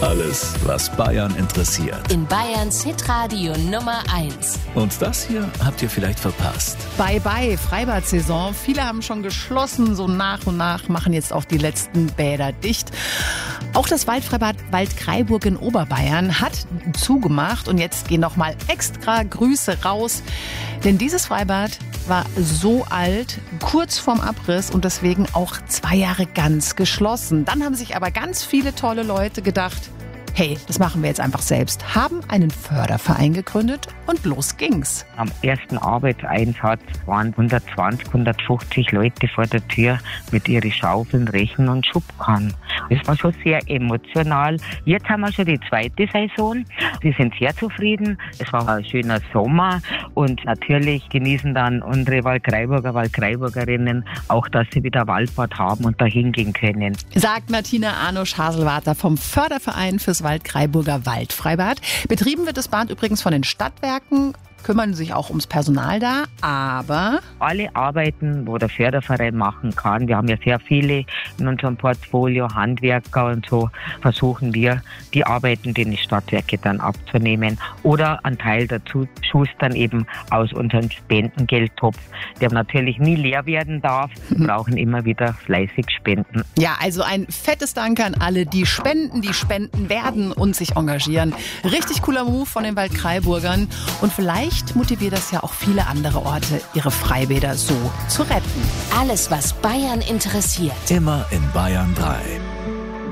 Alles, was Bayern interessiert. In Bayerns Hitradio Nummer 1. Und das hier habt ihr vielleicht verpasst. Bye bye, Freibad-Saison. Viele haben schon geschlossen, so nach und nach machen jetzt auch die letzten Bäder dicht. Auch das Waldfreibad Waldkraiburg in Oberbayern hat zugemacht und jetzt gehen nochmal extra Grüße raus. Denn dieses Freibad war so alt, kurz vorm Abriss und deswegen auch 2 Jahre ganz geschlossen. Dann haben sich aber ganz viele tolle Leute gedacht, hey, das machen wir jetzt einfach selbst. Haben einen Förderverein gegründet und los ging's. Am ersten Arbeitseinsatz waren 120, 150 Leute vor der Tür mit ihren Schaufeln, Rechen und Schubkarren. Das war schon sehr emotional. Jetzt haben wir schon die 2. Saison. Sie sind sehr zufrieden. Es war ein schöner Sommer und natürlich genießen dann unsere Waldkraiburgerinnen auch, dass sie wieder Waldbad haben und dahin gehen können. Sagt Martina Arnosch-Haselwater vom Förderverein fürs Waldkraiburger Waldfreibad. Betrieben wird das Bad übrigens von den Stadtwerken, kümmern sich auch ums Personal da, aber alle Arbeiten, wo der Förderverein machen kann, wir haben ja sehr viele in unserem Portfolio, Handwerker und so, versuchen wir, die Arbeiten, die Stadtwerke dann abzunehmen oder einen Teil dazu schustern eben aus unserem Spendengeldtopf, der natürlich nie leer werden darf. Wir brauchen immer wieder fleißig Spenden. Ja, also ein fettes Dank an alle, die spenden werden und sich engagieren. Richtig cooler Move von den Waldkraiburgern und vielleicht motiviert das ja auch viele andere Orte, ihre Freibäder so zu retten. Alles, was Bayern interessiert. Immer in Bayern 3.